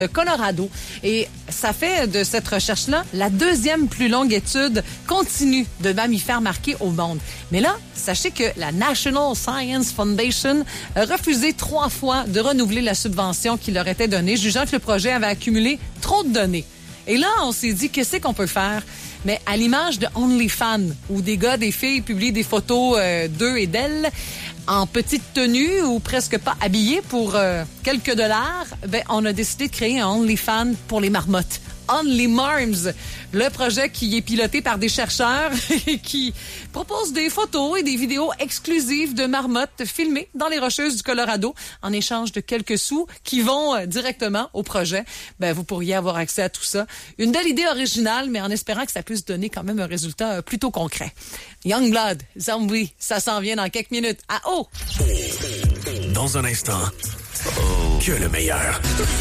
Colorado. Et ça fait de cette recherche-là la deuxième plus longue étude continue de mammifères marqués au monde. Mais là, sachez que la National Science Foundation a refusé 3 fois de renouveler la subvention qui leur était donnée, jugeant que le projet avait accumulé trop de données. Et là, on s'est dit, qu'est-ce qu'on peut faire? Mais à l'image de OnlyFans, où des gars, des filles publient des photos d'eux et d'elles en petite tenue ou presque pas habillés pour quelques dollars, ben, on a décidé de créer un OnlyFans pour les marmottes. Only Marms, le projet qui est piloté par des chercheurs et qui propose des photos et des vidéos exclusives de marmottes filmées dans les Rocheuses du Colorado en échange de quelques sous qui vont directement au projet. Ben, vous pourriez avoir accès à tout ça. Une belle idée originale, mais en espérant que ça puisse donner quand même un résultat plutôt concret. Youngblood, Zombie, ça s'en vient dans quelques minutes. À haut! Dans un instant, que le meilleur.